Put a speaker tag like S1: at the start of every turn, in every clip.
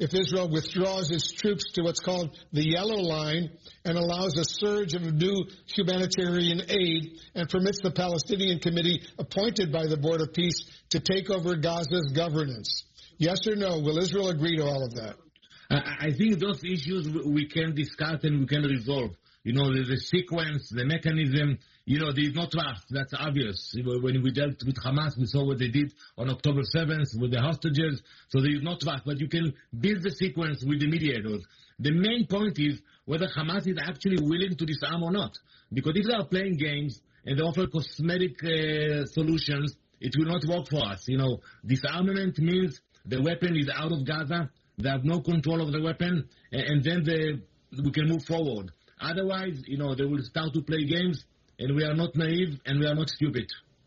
S1: if Israel withdraws its troops to what's called the Yellow Line and allows a surge of new humanitarian aid and permits the Palestinian Committee appointed by the Board of Peace to take over Gaza's governance. Yes or no? Will Israel agree to all of that?
S2: I think those issues we can discuss and we can resolve. The sequence, the mechanism, there is no trust. That's obvious. When we dealt with Hamas, we saw what they did on October 7th with the hostages. So there is no trust. But you can build the sequence with the mediators. The main point is whether Hamas is actually willing to disarm or not. Because if they are playing games and they offer cosmetic solutions, it will not work for us. Disarmament means the weapon is out of Gaza. They have no control of the weapon. And then we can move forward. Otherwise, they will start to play games, and we are not naive and we are not stupid.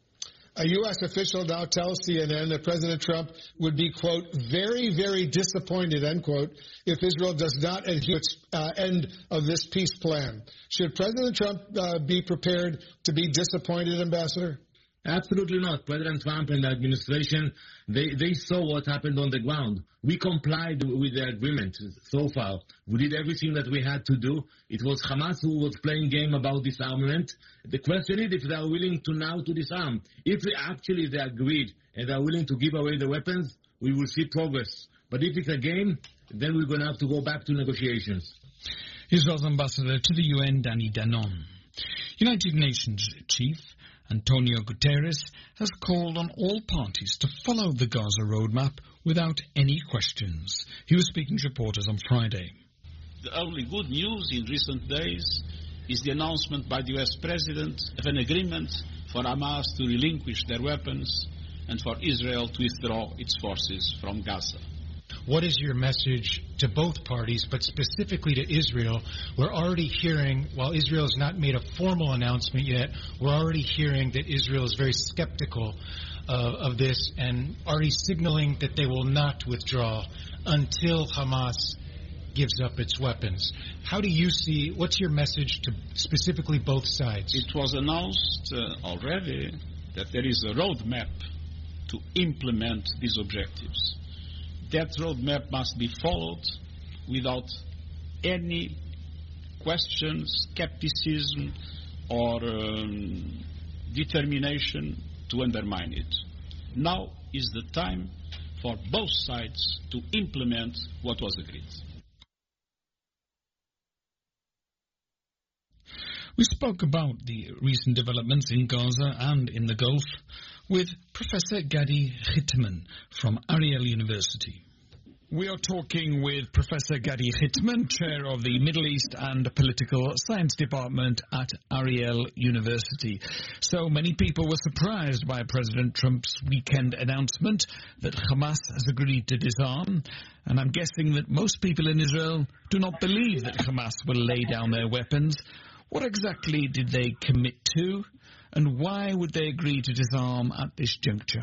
S1: A U.S. official now tells CNN that President Trump would be, quote, very, very disappointed, end quote, if Israel does not adhere to its end of this peace plan. Should President Trump be prepared to be disappointed, Ambassador?
S2: Absolutely not. President Trump and the administration, they saw what happened on the ground. We complied with the agreement so far. We did everything that we had to do. It was Hamas who was playing game about disarmament. The question is if they are willing to now to disarm. If they agreed and they are willing to give away the weapons, we will see progress. But if it's a game, then we're going to have to go back to negotiations.
S3: Israel's ambassador to the UN, Danny Danon. United Nations chief Antonio Guterres has called on all parties to follow the Gaza roadmap without any questions. He was speaking to reporters on Friday.
S4: The only good news in recent days is the announcement by the US President of an agreement for Hamas to relinquish their weapons and for Israel to withdraw its forces from Gaza.
S5: What is your message to both parties, but specifically to Israel? We're already hearing, while Israel has not made a formal announcement yet, we're already hearing that Israel is very skeptical of this and already signaling that they will not withdraw until Hamas gives up its weapons. How do you see, what's your message to specifically both sides?
S4: It was announced already that there is a roadmap to implement these objectives. That roadmap must be followed without any question, skepticism, or determination to undermine it. Now is the time for both sides to implement what was agreed.
S3: We spoke about the recent developments in Gaza and in the Gulf with Professor Gadi Chitman from Ariel University. We are talking with Professor Gadi Chitman, Chair of the Middle East and Political Science Department at Ariel University. So many people were surprised by President Trump's weekend announcement that Hamas has agreed to disarm, and I'm guessing that most people in Israel do not believe that Hamas will lay down their weapons. What exactly did they commit to, and why would they agree to disarm at this juncture?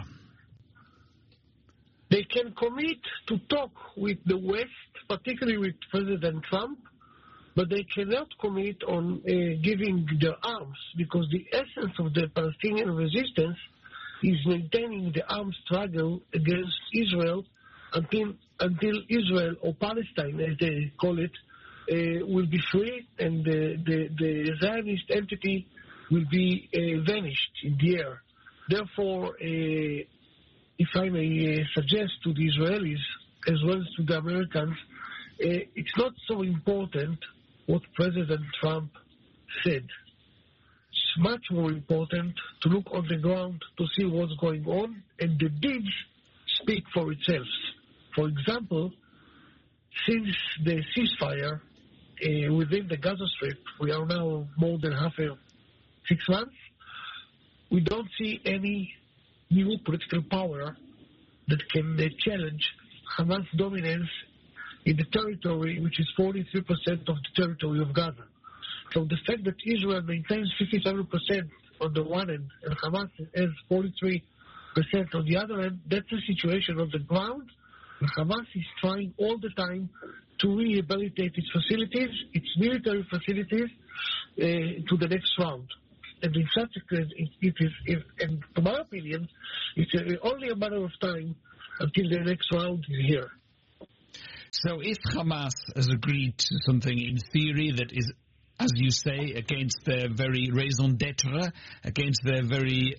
S6: They can commit to talk with the West, particularly with President Trump, but they cannot commit on giving their arms, because the essence of the Palestinian resistance is maintaining the armed struggle against Israel until Israel, or Palestine as they call it, will be free, and the Zionist entity will be vanished in the air. Therefore, if I may suggest to the Israelis as well as to the Americans, it's not so important what President Trump said. It's much more important to look on the ground to see what's going on, and the deeds speak for itself. For example, since the ceasefire within the Gaza Strip, we are now more than 6 months, we don't see any new political power that can challenge Hamas dominance in the territory, which is 43% of the territory of Gaza. So the fact that Israel maintains 57% on the one end and Hamas has 43% on the other end, that's the situation on the ground. And Hamas is trying all the time to rehabilitate its facilities, its military facilities, to the next round. And in such a case, and to my opinion, it's only a matter of time until the next round is here.
S3: So if Hamas has agreed to something in theory that is, as you say, against their very raison d'etre, against their very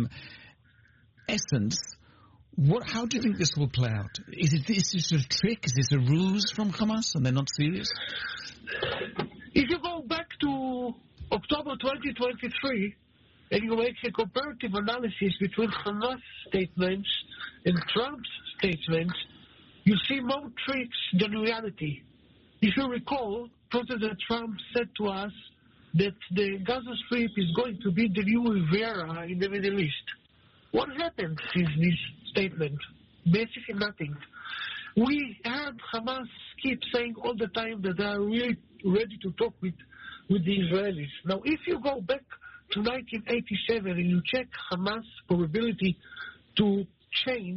S3: essence, how do you think this will play out? Is this a trick? Is this a ruse from Hamas and they're not serious?
S6: If you go back to October 2023 and you make a comparative analysis between Hamas statements and Trump's statements, you see more tricks than reality. If you recall, President Trump said to us that the Gaza Strip is going to be the new Riviera in the Middle East. What happened since this statement? Basically nothing. We heard Hamas keep saying all the time that they are really ready to talk with the Israelis. Now, if you go back to 1987 and you check Hamas' probability to change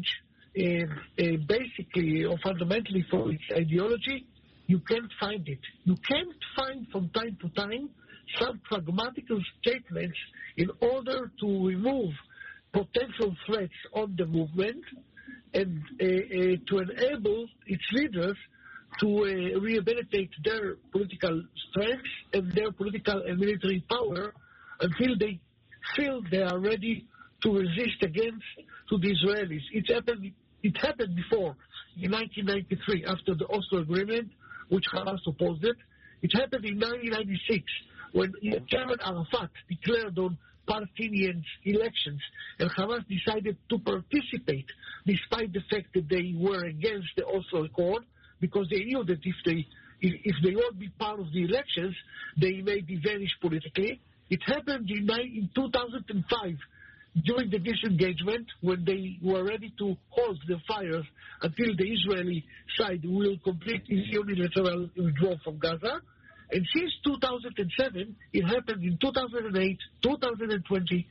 S6: basically or fundamentally for its ideology, you can't find it. You can't find from time to time some pragmatical statements in order to remove potential threats on the movement and to enable its leaders to rehabilitate their political strength and their political and military power until they feel they are ready to resist against to the Israelis. It happened before, in 1993, after the Oslo Agreement, which Hamas opposed it. It happened in 1996, when Chairman Arafat declared on Palestinian elections, and Hamas decided to participate, despite the fact that they were against the Oslo Accord, because they knew that if they won't be part of the elections, they may be vanished politically. It happened in 2005, during the disengagement, when they were ready to hold the fires until the Israeli side will complete its unilateral withdrawal from Gaza. And since 2007, it happened in 2008, 2020,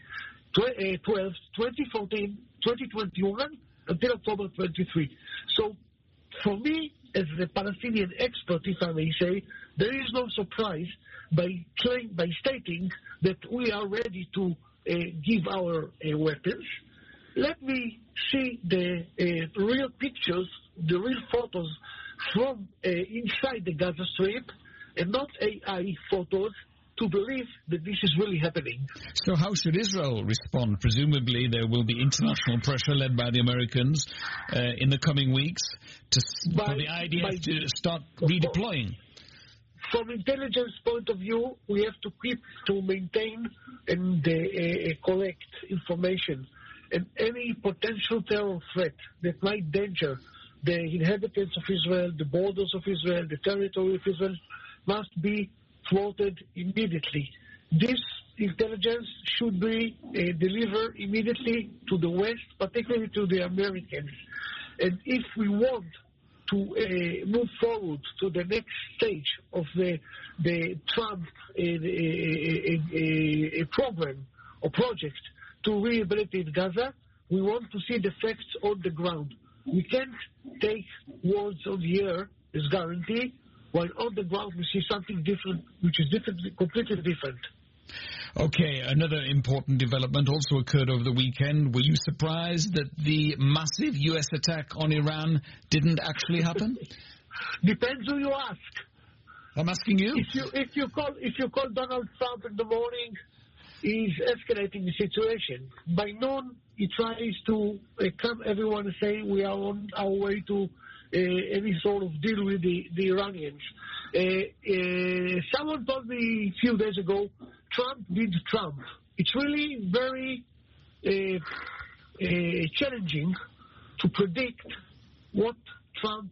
S6: 2012, 2014, 2021, until October 23. So, for me, as a Palestinian expert, if I may say, there is no surprise by stating that we are ready to give our weapons. Let me see the real pictures, the real photos from inside the Gaza Strip, and not AI photos, to believe that this is really happening.
S3: So how should Israel respond? Presumably there will be international pressure led by the Americans in the coming weeks for the IDF to start redeploying.
S6: From intelligence point of view, we have to maintain and collect information. And any potential terror threat that might endanger the inhabitants of Israel, the borders of Israel, the territory of Israel, must be thwarted immediately. This intelligence should be delivered immediately to the West, particularly to the Americans. And if we want to move forward to the next stage of the Trump program or project to rehabilitate Gaza, we want to see the facts on the ground. We can't take words on the air as guarantee, while on the ground we see something different, which is completely different.
S3: Okay, another important development also occurred over the weekend. Were you surprised that the massive U.S. attack on Iran didn't actually happen?
S6: Depends who you ask.
S3: I'm asking you.
S6: If you call Donald Trump in the morning, he's escalating the situation. By noon, he tries to calm everyone and say we are on our way to any sort of deal with the Iranians. Someone told me a few days ago, Trump did Trump. It's really very challenging to predict what Trump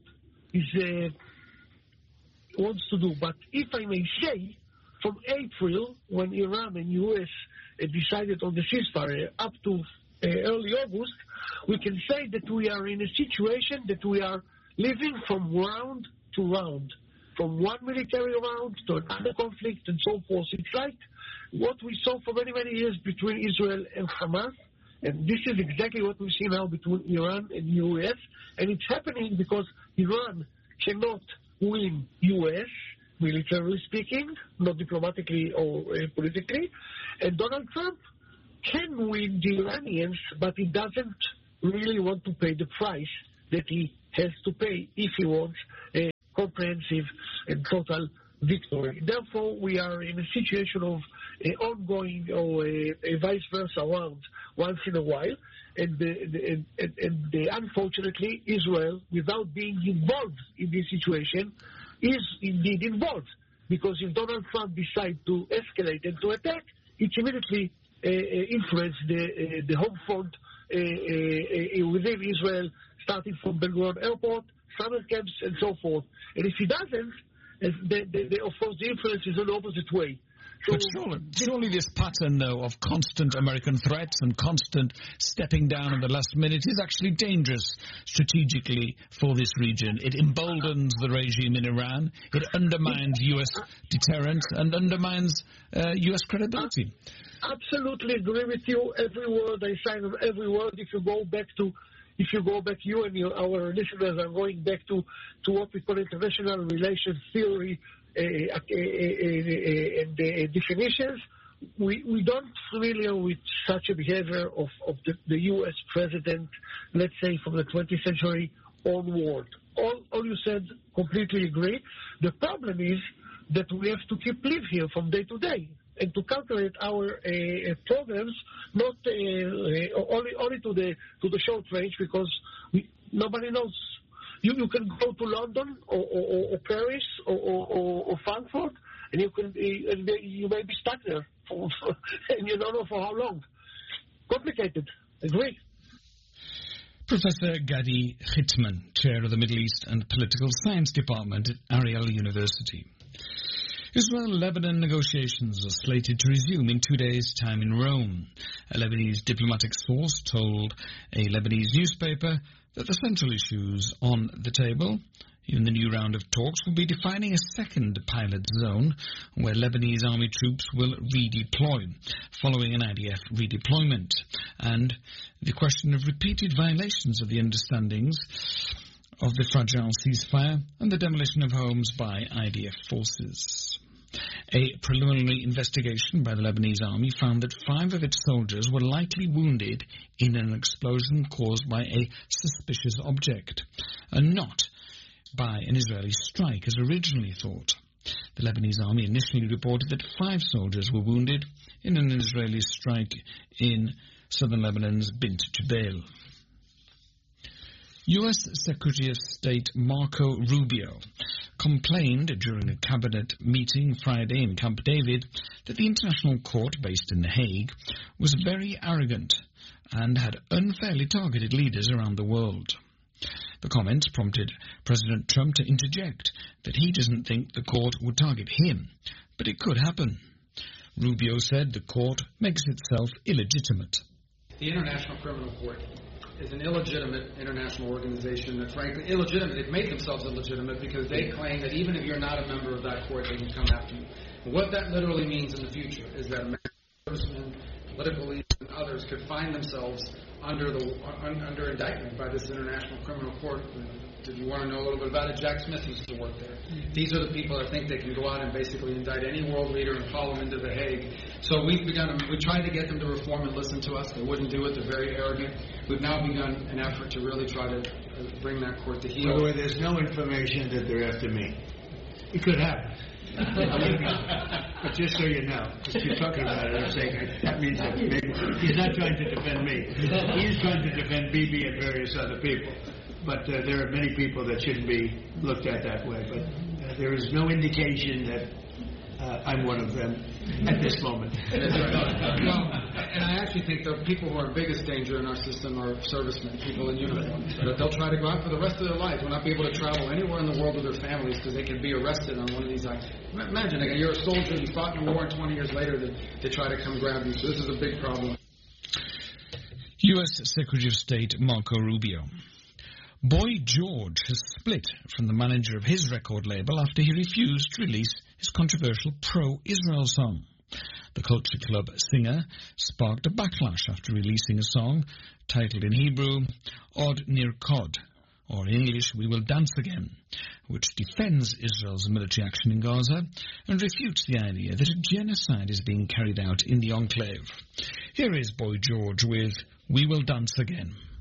S6: wants to do. But if I may say, from April, when Iran and U.S. decided on the ceasefire, up to early August, we can say that we are in a situation that we are living from round to round, from one military round to another conflict and so forth. It's like what we saw for many, many years between Israel and Hamas, and this is exactly what we see now between Iran and U.S., and it's happening because Iran cannot win U.S., militarily speaking, not diplomatically or politically, and Donald Trump can win the Iranians, but he doesn't really want to pay the price that he has to pay if he wants a comprehensive and total victory. Therefore, we are in a situation of ongoing or a vice versa round once in a while. And unfortunately, Israel, without being involved in this situation, is indeed involved. Because if Donald Trump decides to escalate and to attack, it immediately influences the home front within Israel, starting from Ben Gurion Airport, summer camps, and so forth. And if he doesn't, of course, the influence is in the opposite way.
S3: But surely this pattern, though, of constant American threats and constant stepping down at the last minute is actually dangerous strategically for this region. It emboldens the regime in Iran, it undermines U.S. deterrence, and undermines U.S. credibility.
S6: Absolutely agree with you. Every word I sign on every word. If you go back, you and our listeners are going back to what we call international relations theory and definitions. We don't familiar with such a behavior of the U.S. president, let's say from the 20th century onward. All you said, completely agree. The problem is that we have to keep live here from day to day and to calculate our programs, not only to the short range, because nobody knows. You can go to London or Paris or Frankfurt, and you may be stuck there, and you don't know for how long. Complicated. Agree.
S3: Professor Gadi Chitman, Chair of the Middle East and Political Science Department at Ariel University. Israel-Lebanon negotiations are slated to resume in 2 days' time in Rome. A Lebanese diplomatic source told a Lebanese newspaper that the central issues on the table in the new round of talks will be defining a second pilot zone where Lebanese army troops will redeploy following an IDF redeployment, and the question of repeated violations of the understandings of the fragile ceasefire and the demolition of homes by IDF forces. A preliminary investigation by the Lebanese army found that 5 of its soldiers were likely wounded in an explosion caused by a suspicious object, and not by an Israeli strike as originally thought. The Lebanese army initially reported that 5 soldiers were wounded in an Israeli strike in southern Lebanon's Bint Jbeil. U.S. Secretary of State Marco Rubio complained during a cabinet meeting Friday in Camp David that the International Court, based in The Hague, was very arrogant and had unfairly targeted leaders around the world. The comments prompted President Trump to interject that he doesn't think the court would target him, but it could happen. Rubio said the court makes itself illegitimate.
S7: The International Criminal Court is an illegitimate international organization that, frankly, illegitimate. They've made themselves illegitimate because they claim that even if you're not a member of that court, they can come after you. And what that literally means in the future is that American servicemen, political leaders, and others could find themselves under indictment by this International Criminal Court. If you want to know a little bit about it, Jack Smith used to work there. These are the people that think they can go out and basically indict any world leader and haul them into The Hague. So we tried to get them to reform and listen to us. They wouldn't do it. They're very arrogant. We've now begun an effort to really try to bring that court to heel.
S8: By the way, there's no information that they're after me. It could happen. But just so you know, just keep talking about it, I'm saying that means that maybe he's not trying to defend me. He's trying to defend Bibi and various other people. But there are many people that shouldn't be looked at that way. But there is no indication that I'm one of them at this moment.
S7: That's right. No, and I actually think the people who are in biggest danger in our system are servicemen, people in uniform. They'll try to go out for the rest of their lives. Will not be able to travel anywhere in the world with their families because they can be arrested on one of these acts. Imagine, you're a soldier, you fought in a war, and 20 years later they try to come grab you. So this is a big problem.
S3: U.S. Secretary of State Marco Rubio. Boy George has split from the manager of his record label after he refused to release his controversial pro-Israel song. The Culture Club singer sparked a backlash after releasing a song titled in Hebrew, Od Nirkod, or in English, We Will Dance Again, which defends Israel's military action in Gaza and refutes the idea that a genocide is being carried out in the enclave. Here is Boy George with We Will Dance Again.